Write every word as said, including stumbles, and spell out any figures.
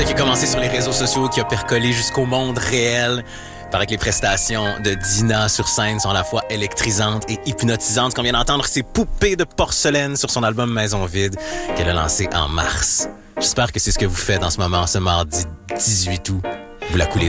succès qui a commencé sur les réseaux sociaux, qui a percolé jusqu'au monde réel. Il paraît que les prestations de Dina sur scène sont à la fois électrisantes et hypnotisantes. Ce qu'on vient d'entendre, c'est Poupée de porcelaine sur son album Maison vide qu'elle a lancé en mars. J'espère que c'est ce que vous faites en ce moment, ce mardi dix-huit août. Vous la coulez